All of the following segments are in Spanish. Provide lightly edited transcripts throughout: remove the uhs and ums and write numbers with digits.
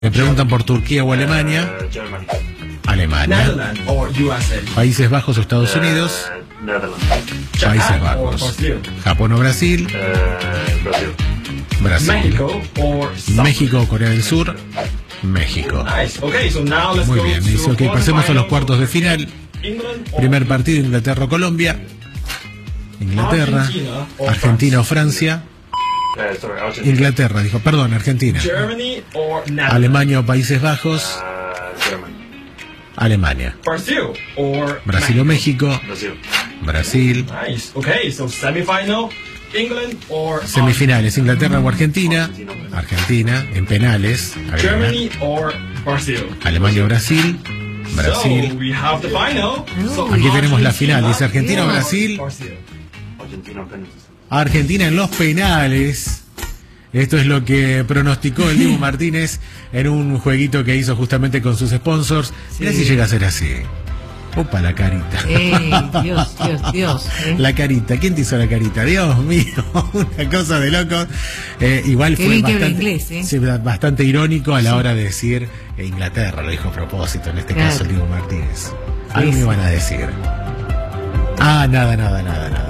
Me preguntan por Turquía o Alemania. Alemania. Netherlands or USA. Países Bajos o Estados Unidos. Países Bajos. Japón o Brasil. Brasil. Mexico or South México o Corea del Sur. México. Nice. Okay, so now let's Muy go bien. to Dice, ok, pasemos a los cuartos de final. England or Primer partido, Inglaterra o Colombia. Inglaterra. Argentina o Francia. Inglaterra, dijo, perdón, Argentina. Germany or Netherlands. Alemania o Países Bajos. Alemania. Brazil or Brasil o México. Brasil. Nice. Okay, so semifinal, England or Semifinales, Inglaterra o Argentina. Argentina, en penales. Germany or Brazil. Alemania o Brasil. Brasil. So we have the final. So Aquí tenemos la final, dice Argentina Argentina o Brasil. Brazil. Argentina en los penales. Esto es lo que pronosticó el Dibu Martínez en un jueguito que hizo justamente con sus sponsors. Mirá si llega a ser así. Opa, la carita. Dios. La carita. ¿Quién te hizo la carita? Dios mío, una cosa de loco. Igual Qué fue bien que habla bastante, inglés, ¿eh? sí, bastante irónico a la hora de decir Inglaterra, lo dijo a propósito, en este caso el Dibu Martínez. Algo me iban a decir. Nada.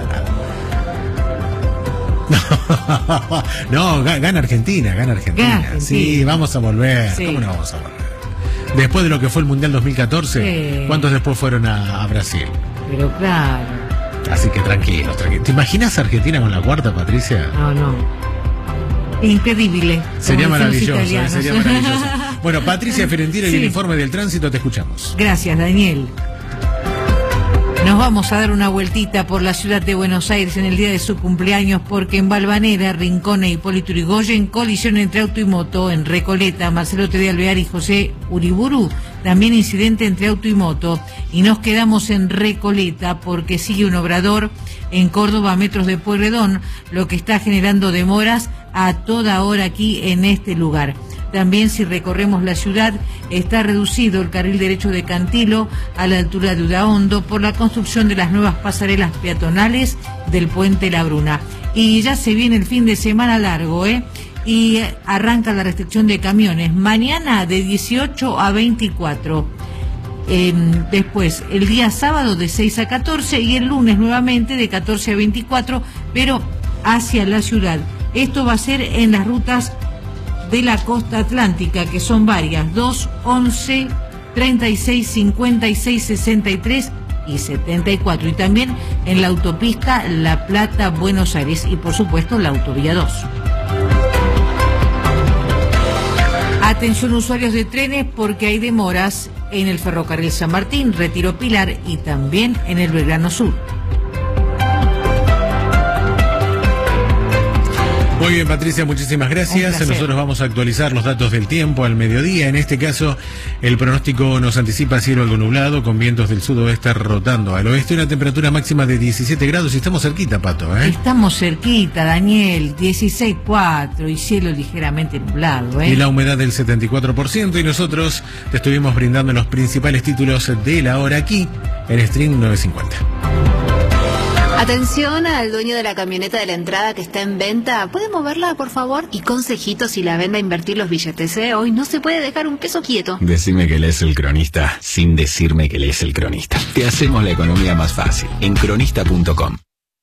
No, gana Argentina. Sí, vamos a volver. Sí. ¿Cómo no vamos a volver? Después de lo que fue el Mundial 2014, Sí. ¿cuántos después fueron a Brasil? Pero claro. Así que tranquilos. ¿Te imaginas a Argentina con la cuarta, Patricia? No. Increíble. Sería como dicen los maravilloso, italianos. sería maravilloso. Bueno, Patricia Fiorentino y el Sí. informe del tránsito, te escuchamos. Gracias, Daniel. Nos vamos a dar una vueltita por la ciudad de Buenos Aires en el día de su cumpleaños, porque en Valvanera, Rincón e Hipólito Yrigoyen, colisión entre auto y moto. En Recoleta, Marcelo T. de Alvear y José Uriburu, también incidente entre auto y moto. Y nos quedamos en Recoleta porque sigue un obrador en Córdoba, metros de Pueyrredón, lo que está generando demoras a toda hora aquí en este lugar. También, si recorremos la ciudad, está reducido el carril derecho de Cantilo a la altura de Udaondo por la construcción de las nuevas pasarelas peatonales del Puente La Bruna. Y ya se viene el fin de semana largo, y arranca la restricción de camiones. Mañana de 18 a 24. Después, el día sábado de 6 a 14 y el lunes nuevamente de 14 a 24, pero hacia la ciudad. Esto va a ser en las rutas de la costa atlántica, que son varias: 2, 11, 36, 56, 63 y 74, y también en la autopista La Plata-Buenos Aires y por supuesto la autovía 2. Atención, usuarios de trenes, porque hay demoras en el ferrocarril San Martín, Retiro Pilar y también en el Belgrano Sur. Muy bien, Patricia, muchísimas gracias. Nosotros vamos a actualizar los datos del tiempo al mediodía. En este caso, el pronóstico nos anticipa cielo algo nublado, con vientos del sudoeste rotando al oeste, una temperatura máxima de 17 grados. Y estamos cerquita, Pato, Estamos cerquita, Daniel, 16,4 y cielo ligeramente nublado, Y la humedad del 74%. Y nosotros te estuvimos brindando los principales títulos de la hora aquí en Stream 950. Atención al dueño de la camioneta de la entrada que está en venta. ¿Puede moverla, por favor? Y consejitos si la vende a invertir los billetes, Hoy no se puede dejar un peso quieto. Decime que lees El Cronista sin decirme que lees El Cronista. Te hacemos la economía más fácil en cronista.com.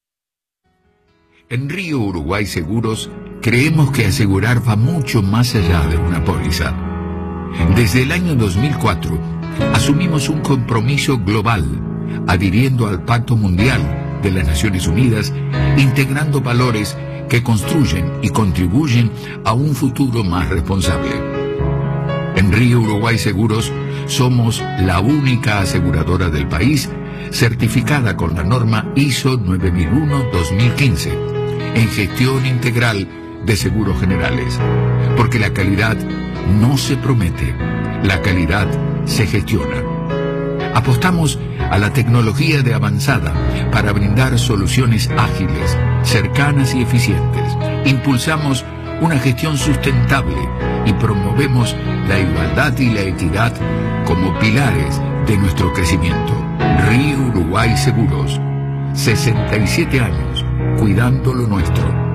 En Río Uruguay Seguros creemos que asegurar va mucho más allá de una póliza. Desde el año 2004 asumimos un compromiso global, adhiriendo al Pacto Mundial de las Naciones Unidas, integrando valores que construyen y contribuyen a un futuro más responsable. En Río Uruguay Seguros somos la única aseguradora del país certificada con la norma ISO 9001-2015 en gestión integral de seguros generales, porque la calidad no se promete, la calidad se gestiona. Apostamos a la tecnología de avanzada para brindar soluciones ágiles, cercanas y eficientes. Impulsamos una gestión sustentable y promovemos la igualdad y la equidad como pilares de nuestro crecimiento. Río Uruguay Seguros, 67 años, cuidando lo nuestro.